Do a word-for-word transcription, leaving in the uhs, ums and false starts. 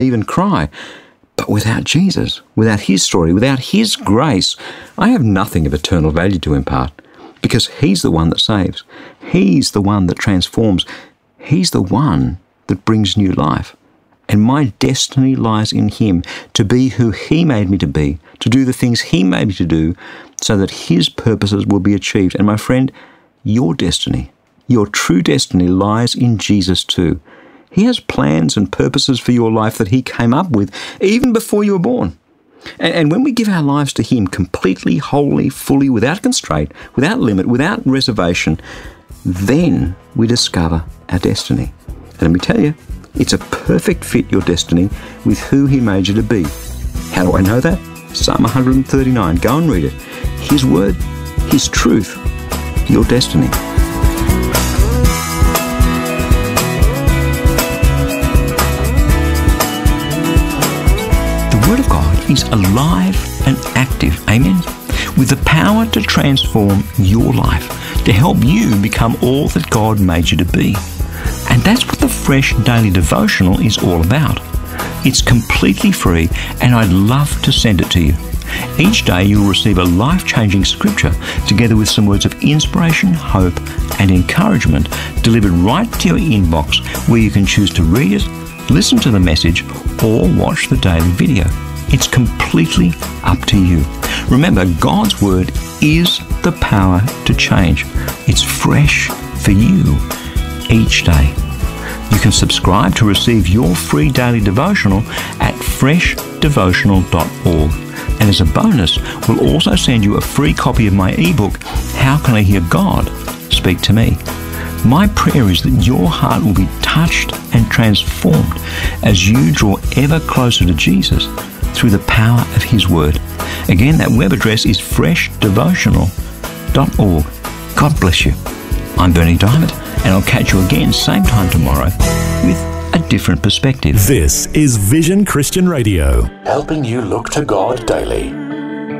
even cry. But without Jesus, without his story, without his grace, I have nothing of eternal value to impart, because he's the one that saves. He's the one that transforms. He's the one that brings new life. And my destiny lies in him, to be who he made me to be, to do the things he made me to do, so that his purposes will be achieved. And my friend, your destiny, your true destiny lies in Jesus too. He has plans and purposes for your life that he came up with even before you were born. And, and when we give our lives to him completely, wholly, fully, without constraint, without limit, without reservation, then we discover our destiny. And let me tell you, it's a perfect fit, your destiny, with who he made you to be. How do I know that? Psalm one thirty-nine. Go and read it. His word, his truth, your destiny. The Word of God is alive and active, amen, with the power to transform your life, to help you become all that God made you to be. And that's what the Fresh Daily Devotional is all about. It's completely free, and I'd love to send it to you. Each day you'll receive a life-changing scripture together with some words of inspiration, hope, and encouragement delivered right to your inbox, where you can choose to read it, listen to the message, or watch the daily video. It's completely up to you. Remember, God's Word is the power to change. It's fresh for you each day. You can subscribe to receive your free daily devotional at fresh devotional dot org. And as a bonus, we'll also send you a free copy of my ebook, How Can I Hear God Speak to Me? My prayer is that your heart will be touched and transformed as you draw ever closer to Jesus through the power of his word. Again, that web address is fresh devotional dot org. God bless you. I'm Berni Dymet, and I'll catch you again same time tomorrow with a different perspective. This is Vision Christian Radio, helping you look to God daily.